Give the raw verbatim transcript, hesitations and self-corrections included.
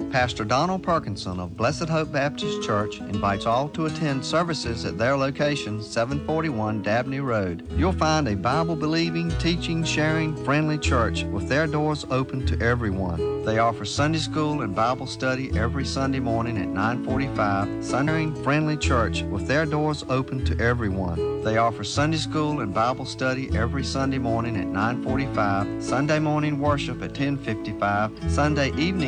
Pastor Donald Perkinson of Blessed Hope Baptist Church invites all to attend services at their location, seven forty-one Dabney Road. You'll find a Bible-believing, teaching, sharing, friendly church with their doors open to everyone. They offer Sunday school and Bible study every Sunday morning at nine forty-five. Sunday friendly church with their doors open to everyone. They offer Sunday school and Bible study every Sunday morning at nine forty-five. Sunday morning worship at ten fifty-five. Sunday evening